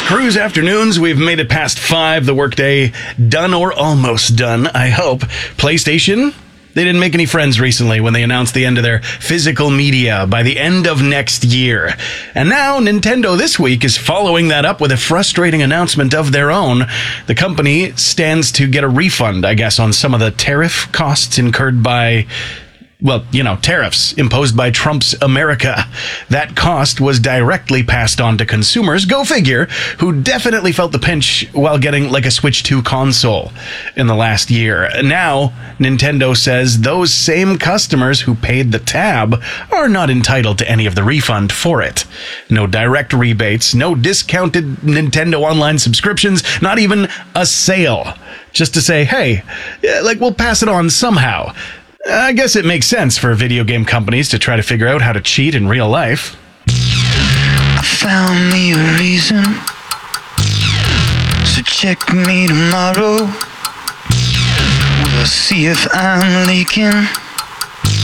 Cruise afternoons, we've made it past 5, the workday done or almost done, I hope. PlayStation, they didn't make any friends recently when they announced the end of their physical media by the end of next year. And now Nintendo this week is following that up with a frustrating announcement of their own. The company stands to get a refund, I guess, on some of the tariff costs incurred by... well, tariffs imposed by Trump's America. That cost was directly passed on to consumers, go figure, who definitely felt the pinch while getting like a Switch 2 console in the last year. Now, Nintendo says those same customers who paid the tab are not entitled to any of the refund for it. No direct rebates, no discounted Nintendo Online subscriptions, not even a sale. Just to say, hey, we'll pass it on somehow. I guess it makes sense for video game companies to try to figure out how to cheat in real life. I found me a reason, so check me tomorrow. We'll see if I'm leaking.